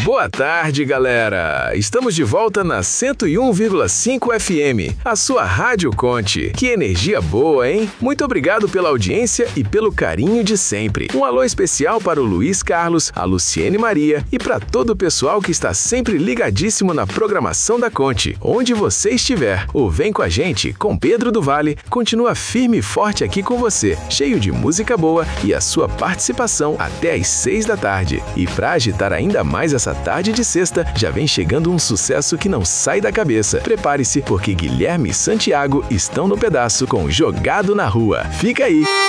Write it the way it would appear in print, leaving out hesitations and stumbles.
Boa tarde, galera! Estamos de volta na 101,5 FM, a sua Rádio Conte. Que energia boa, hein? Muito obrigado pela audiência e pelo carinho de sempre. Um alô especial para o Luiz Carlos, a Luciene Maria e para todo o pessoal que está sempre ligadíssimo na programação da Conte. Onde você estiver, o Vem com a Gente, com Pedro do Vale, continua firme e forte aqui com você, cheio de música boa e a sua participação até às 6 da tarde. E para agitar ainda mais essa tarde de sexta, já vem chegando um sucesso que não sai da cabeça. Prepare-se, porque Guilherme e Santiago estão no pedaço com Jogado na Rua. Fica aí!